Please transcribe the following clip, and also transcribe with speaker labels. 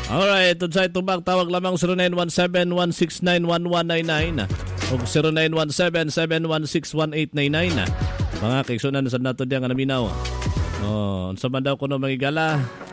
Speaker 1: Alright, tunsay tubag tawag lamang 0917-169-1199 o 0917-716-1899. Mga kaigsunan sa nato diyan nga naminaw. Oh, unsa man daw kuno magigala?